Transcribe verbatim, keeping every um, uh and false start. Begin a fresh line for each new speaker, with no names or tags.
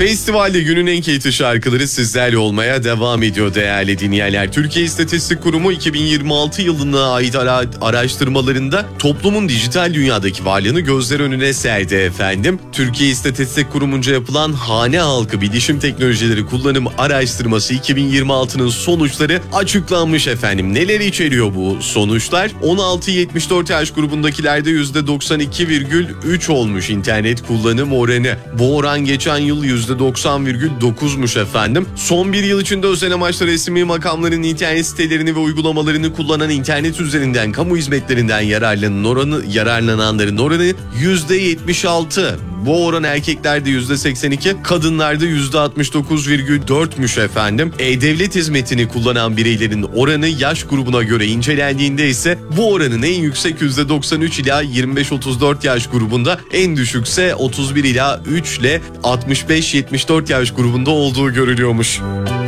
Festivalde günün en keyifli şarkıları sizlerle olmaya devam ediyor değerli dinleyenler. Türkiye İstatistik Kurumu iki bin yirmi altı yılına ait ara- araştırmalarında toplumun dijital dünyadaki varlığını gözler önüne serdi efendim. Türkiye İstatistik Kurumu'nca yapılan hane halkı bilişim teknolojileri kullanım araştırması iki bin yirmi altının sonuçları açıklanmış efendim. Neler içeriyor bu sonuçlar? on altı yetmiş dört yaş grubundakilerde yüzde doksan iki virgül üç olmuş internet kullanım oranı. Bu oran geçen yıl yüzde doksan virgül dokuzmuş efendim. Son bir yıl içinde özel amaçlı resmi makamların internet sitelerini ve uygulamalarını kullanan internet üzerinden kamu hizmetlerinden yararlanan oranı, yararlananların oranı yüzde yetmiş altı. Bu oran erkeklerde yüzde seksen iki, kadınlarda yüzde altmış dokuz virgül dörtmüş efendim. E-Devlet hizmetini kullanan bireylerin oranı yaş grubuna göre incelendiğinde ise bu oranın en yüksek yüzde doksan üç ila yirmi beş otuz dört yaş grubunda, en düşükse otuz bir ila üç ile altmış beş yetmiş dört yaş grubunda olduğu görülüyormuş.